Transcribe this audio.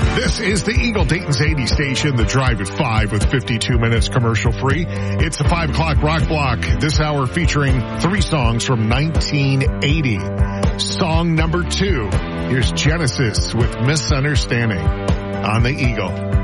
This is the Eagle Dayton's 80 station, The Drive at 5 with 52 minutes commercial free. It's the 5 o'clock rock block. This hour featuring 3 songs from 1980. Song number 2. Here's Genesis with Misunderstanding on the Eagle.